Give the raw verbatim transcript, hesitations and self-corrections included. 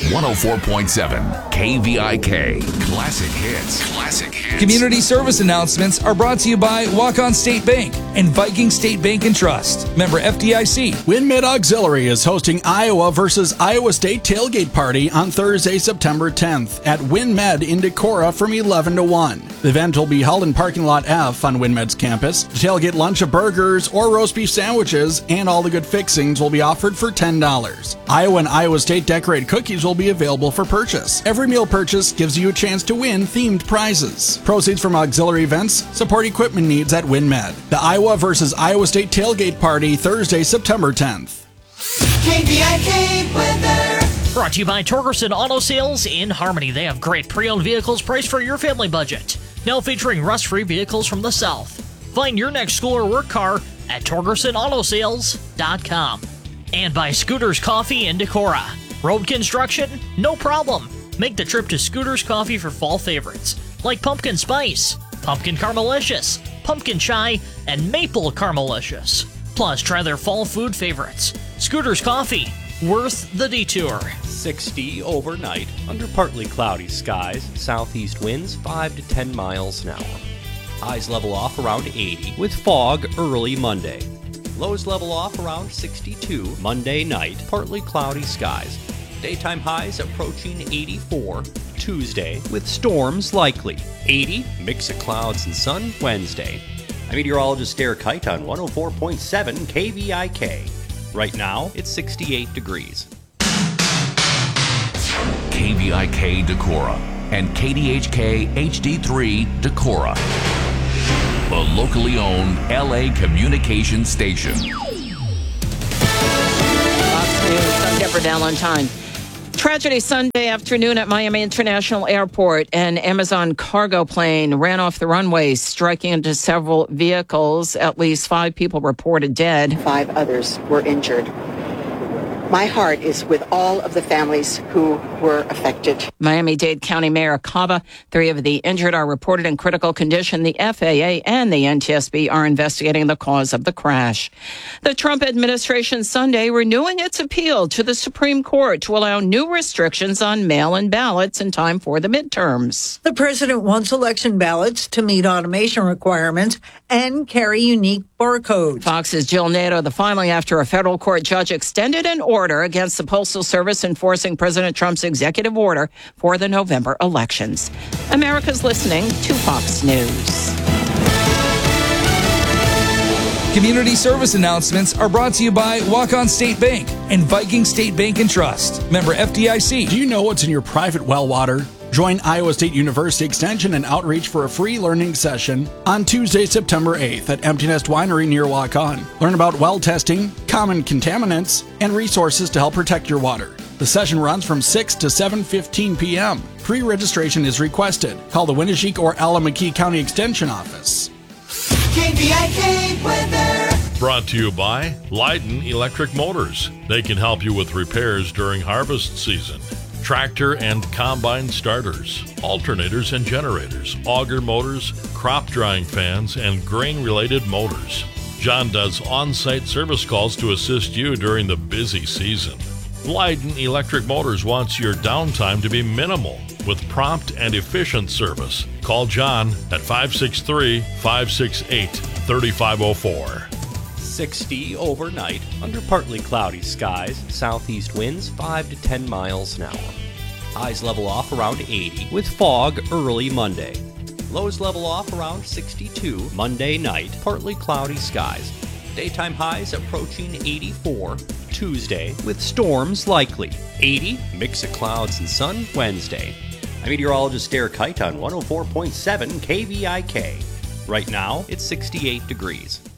one oh four point seven K V I K. Classic hits. Classic hits. Community service announcements are brought to you by Walk-On State Bank and Viking State Bank and Trust. Member F D I C. WinMed Auxiliary is hosting Iowa versus Iowa State tailgate party on Thursday, September tenth at WinMed in Decorah from eleven to one. The event will be held in parking lot F on WinMed's campus. The tailgate lunch of burgers or roast beef sandwiches and all the good fixings will be offered for ten dollars. Iowa and Iowa State decorated cookies will be available for purchase. Every meal purchase gives you a chance to win themed prizes. Proceeds from auxiliary events support equipment needs at WinMed. The Iowa versus Iowa State tailgate party Thursday, September tenth. K V I K weather. Brought to you by Torgerson Auto Sales in Harmony. They have great pre-owned vehicles priced for your family budget. Now featuring rust-free vehicles from the South. Find your next school or work car at Torgerson Auto Sales dot com. And by Scooters Coffee in Decorah. Road construction? No problem. Make the trip to Scooters Coffee for fall favorites like pumpkin spice, pumpkin caramelicious, pumpkin chai, and maple caramelicious. Plus, try their fall food favorites. Scooters Coffee, worth the detour. sixty overnight under partly cloudy skies, southeast winds five to ten miles an hour. Highs level off around eighty with fog early Monday. Lows level off around sixty-two Monday night, partly cloudy skies. Daytime highs approaching eighty-four Tuesday with storms likely. eighty, mix of clouds and sun Wednesday. I'm meteorologist Derek Height on one oh four point seven K V I K. Right now, it's sixty-eight degrees. K V I K Decorah and K D H K H D three Decorah. A locally owned L A communication station. Fox News, I'm Deborah Valentine. Tragedy Sunday afternoon at Miami International Airport. An Amazon cargo plane ran off the runway, striking into several vehicles. At least five people reported dead. Five others were injured. My heart is with all of the families who were affected. Miami-Dade County Mayor Cava. Three of the injured are reported in critical condition. The F A A and the N T S B are investigating the cause of the crash. The Trump administration Sunday renewing its appeal to the Supreme Court to allow new restrictions on mail-in ballots in time for the midterms. The president wants election ballots to meet automation requirements and carry unique barcodes. Fox's Jill Nato. The filing after a federal court judge extended an order against the Postal Service enforcing President Trump's executive order for the November elections. America's listening to Fox News. Community service announcements are brought to you by Walk-On State Bank and Viking State Bank and Trust. Member F D I C. Do you know what's in your private well water? Join Iowa State University Extension and Outreach for a free learning session on Tuesday, September eighth at Empty Nest Winery near Walk-On. Learn about well testing, common contaminants, and resources to help protect your water. The session runs from six to seven fifteen p.m. Pre-registration is requested. Call the Winnebago or Allamakee County Extension Office. K V I K weather. Brought to you by Leiden Electric Motors. They can help you with repairs during harvest season. Tractor and combine starters, alternators and generators, auger motors, crop drying fans, and grain-related motors. John does on-site service calls to assist you during the busy season. Leiden Electric Motors wants your downtime to be minimal with prompt and efficient service. Call John at five six three, five six eight, three five zero four. sixty overnight under partly cloudy skies, southeast winds five to ten miles an hour. Highs level off around eighty with fog early Monday. Lows level off around sixty-two Monday night, partly cloudy skies. Daytime highs approaching eighty-four Tuesday with storms likely. eighty, mix of clouds and sun Wednesday. I'm meteorologist Derek Height on one oh four point seven K V I K. Right now, it's sixty-eight degrees.